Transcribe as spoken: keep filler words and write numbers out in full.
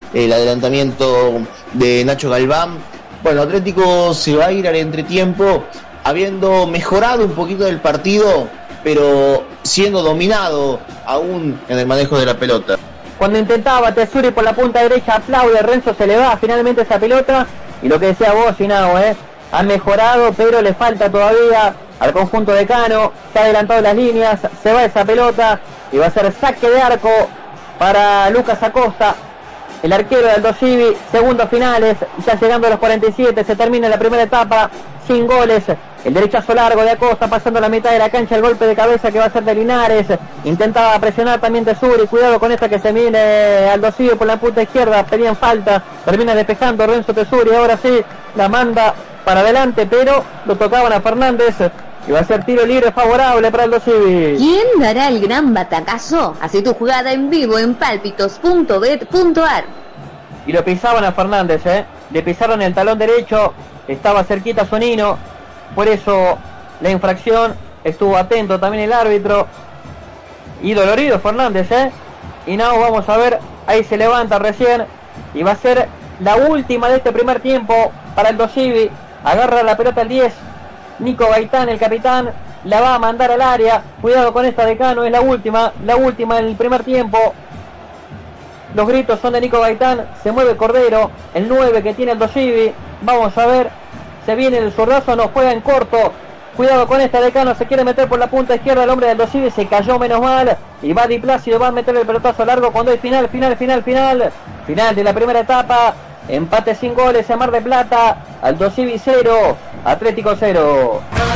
el adelantamiento de Nacho Galván. Bueno, Atlético se va a ir al entretiempo habiendo mejorado un poquito del partido, pero siendo dominado aún en el manejo de la pelota. Cuando intentaba Tesuri por la punta derecha, aplaude, Renzo se le va finalmente esa pelota, y lo que decía vos, Sinao, eh, ha mejorado, pero le falta todavía al conjunto de Cano, se ha adelantado las líneas, se va esa pelota, y va a ser saque de arco para Lucas Acosta, el arquero de Aldo Civi. Segundos finales, ya llegando a los cuarenta y siete, se termina la primera etapa, sin goles. El derechazo largo de Acosta pasando la mitad de la cancha, el golpe de cabeza que va a ser de Linares, intentaba presionar también Tesuri, cuidado con esta que se viene Aldo Civi por la punta izquierda, pedían falta, termina despejando Renzo Tesuri, ahora sí la manda para adelante, pero lo tocaban a Fernández, y va a ser tiro libre favorable para Aldo Civi. ¿Quién dará el gran batacazo? Así tu jugada en vivo en palpitos punto bet punto ar. Y lo pisaban a Fernández, ¿eh? Le pisaron el talón derecho, estaba cerquita Sonino, por eso la infracción, estuvo atento también el árbitro, y dolorido Fernández, ¿eh? Y no, vamos a ver, ahí se levanta recién, y va a ser la última de este primer tiempo para Aldo Civi. Agarra la pelota el diez, Nico Gaitán, el capitán, la va a mandar al área, cuidado con esta de Cano, es la última, la última del primer tiempo. Los gritos son de Nico Gaitán, se mueve Cordero, el nueve que tiene Aldo Civi, vamos a ver, se viene el zurdazo, no juega en corto, cuidado con esta de Cano, se quiere meter por la punta izquierda, el hombre de Aldo Civi se cayó menos mal, y va Di Plácido, va a meter el pelotazo largo cuando hay final, final, final, final, final de la primera etapa, empate sin goles en Mar del Plata, Aldo Civi cero, Atlético cero.